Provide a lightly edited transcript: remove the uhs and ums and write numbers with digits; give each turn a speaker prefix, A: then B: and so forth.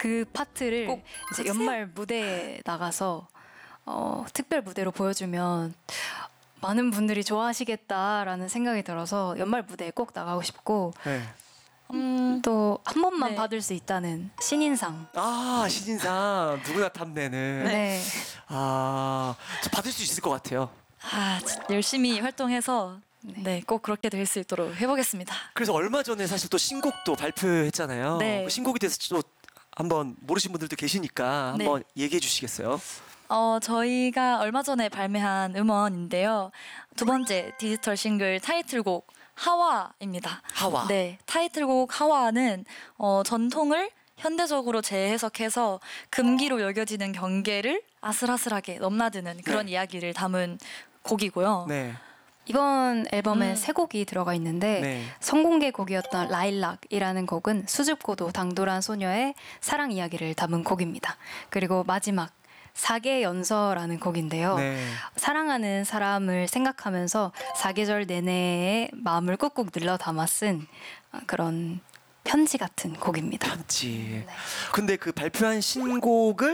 A: 그 파트를
B: 꼭
A: 이제
B: 해주세요.
A: 연말 무대에 나가서 특별 무대로 보여주면 많은 분들이 좋아하시겠다라는 생각이 들어서 연말 무대에 꼭 나가고 싶고
C: 네.
A: 또 한 번만
B: 네.
A: 받을 수 있다는 신인상.
C: 아, 신인상 누구나 탐내는.
A: 네.
C: 저 받을 수 있을 것 같아요.
B: 진짜 열심히 활동해서 네, 꼭 그렇게 될 수 있도록 해보겠습니다.
C: 그래서 얼마 전에 사실 또 신곡도 발표했잖아요.
B: 네.
C: 그 신곡에 대해서 또 한번 모르신 분들도 계시니까 한번 얘기해 주시겠어요?
B: 저희가 얼마 전에 발매한 음원인데요. 두 번째 디지털 싱글 타이틀곡 하와입니다.
C: 하와.
B: 네, 타이틀곡 하와는 전통을 현대적으로 재해석해서 금기로 여겨지는 경계를 아슬아슬하게 넘나드는 그런
C: 네.
B: 이야기를 담은 곡이고요.
C: 네.
A: 이번 앨범에 세 곡이 들어가 있는데
C: 네.
A: 선공개 곡이었던 라일락이라는 곡은 수줍고도 당돌한 소녀의 사랑 이야기를 담은 곡입니다. 그리고 마지막 사계 연서라는 곡인데요.
C: 네.
A: 사랑하는 사람을 생각하면서 사계절 내내의 마음을 꾹꾹 눌러 담아 쓴 그런 편지 같은 곡입니다.
C: 편지.
A: 네.
C: 근데 그 발표한 신곡을